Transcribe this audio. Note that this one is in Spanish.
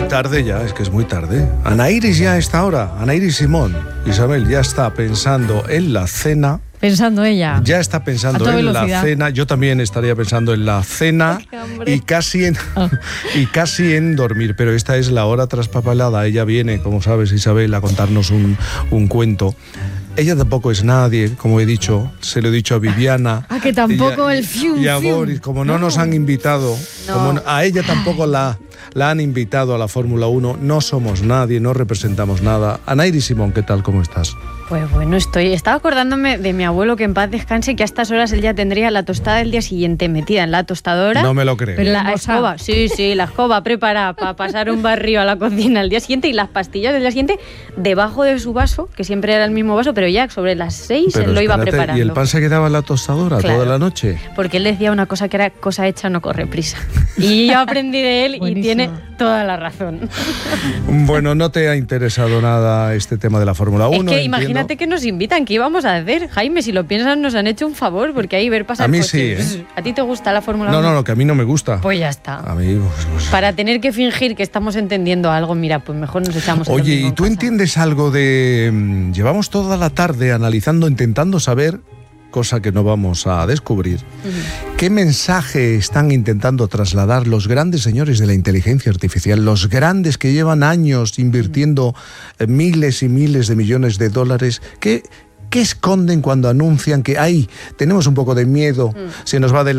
tarde ya, es que es muy tarde. Ana Iris ya a esta hora, Ana Iris Simón. Isabel ya está pensando en la cena. Pensando ella. Ya está pensando en la cena. Yo también estaría pensando en la cena y casi en dormir. Pero esta es la hora traspapelada. Ella viene, como sabes, Isabel, a contarnos un cuento. Ella tampoco es nadie, como he dicho, se lo he dicho a Viviana. Que tampoco el fium. Y a Boris, como no nos han invitado, como a ella tampoco la han invitado a la Fórmula 1, no somos nadie, no representamos nada. Ana Iris Simón, ¿qué tal? ¿Cómo estás? Pues bueno, estaba acordándome de mi abuelo, que en paz descanse, que a estas horas él ya tendría la tostada del día siguiente metida en la tostadora. No me lo creo. Pero la escoba, sí, la escoba preparada para pasar un barrio a la cocina al día siguiente, y las pastillas del día siguiente debajo de su vaso, que siempre era el mismo vaso, pero ya sobre las 6 él lo iba preparando. ¿Y el pan se quedaba en la tostadora toda la noche? Porque él decía una cosa, que era: cosa hecha no corre prisa. Y yo aprendí de él y tiene toda la razón. Bueno, no te ha interesado nada este tema de la Fórmula 1. Es que imagínate que nos invitan, ¿qué íbamos a hacer? Jaime, si lo piensas, nos han hecho un favor, porque ahí ver pasar a mí coches. Sí, ¿A ti te gusta la Fórmula 1? No, que a mí no me gusta. Pues ya está. A mí, pues... Para tener que fingir que estamos entendiendo algo, mira, pues mejor nos echamos el Oye, domingo ¿y tú entiendes algo de...? Llevamos toda la tarde analizando, intentando saber, cosa que no vamos a descubrir, ¿qué mensaje están intentando trasladar los grandes señores de la inteligencia artificial, los grandes que llevan años invirtiendo miles y miles de millones de dólares? ¿Qué esconden cuando anuncian que tenemos un poco de miedo, se nos va de